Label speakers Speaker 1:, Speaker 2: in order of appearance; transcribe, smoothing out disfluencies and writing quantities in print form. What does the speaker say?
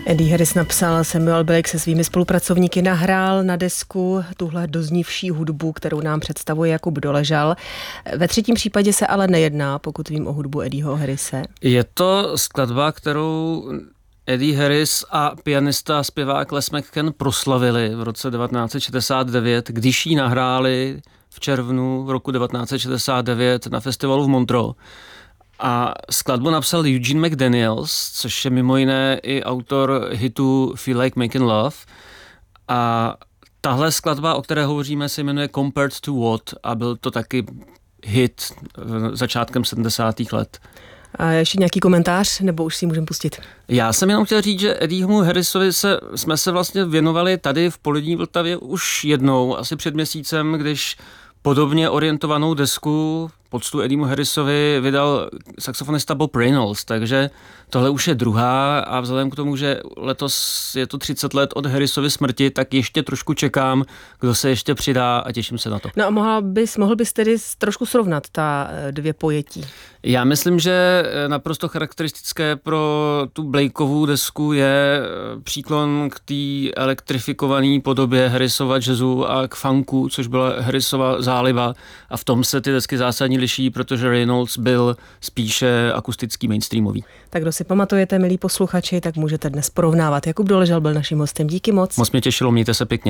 Speaker 1: Eddie Harris napsal, Samuel Blake se svými spolupracovníky nahrál na desku tuhle doznívší hudbu, kterou nám představuje Jakub Doležal. Ve třetím případě se ale nejedná, pokud vím, o hudbu Eddieho Harrise.
Speaker 2: Je to skladba, kterou Eddie Harris a pianista a zpěvák Les McCann proslavili v roce 1969, když ji nahráli v červnu roku 1969 na festivalu v Montreux. A skladbu napsal Eugene McDaniels, což je mimo jiné i autor hitu Feel Like Making Love. A tahle skladba, o které hovoříme, se jmenuje Compared to What a byl to taky hit začátkem 70. let.
Speaker 1: A ještě nějaký komentář, nebo už si ji můžeme pustit?
Speaker 2: Já jsem jenom chtěl říct, že Eddiemu Harrisovi jsme se vlastně věnovali tady v Polední Vltavě už jednou, asi před měsícem, když podobně orientovanou desku poctu Eddiemu Harrisovi vydal saxofonista Bob Reynolds, takže tohle už je druhá a vzhledem k tomu, že letos je to 30 let od Harrisovy smrti, tak ještě trošku čekám, kdo se ještě přidá a těším se na to.
Speaker 1: No a mohl bys tedy trošku srovnat ta dvě pojetí?
Speaker 2: Já myslím, že naprosto charakteristické pro tu Blakeovu desku je příklon k té elektrifikované podobě Harrisova jazzu a k funku, což byla Harrisova záliba a v tom se ty desky zásadně liší, protože Reynolds byl spíše akustický mainstreamový.
Speaker 1: Tak kdo si pamatujete, milí posluchači, tak můžete dnes porovnávat. Jakub Doležal byl naším hostem. Díky moc.
Speaker 2: Moc mě těšilo, mějte se pěkně.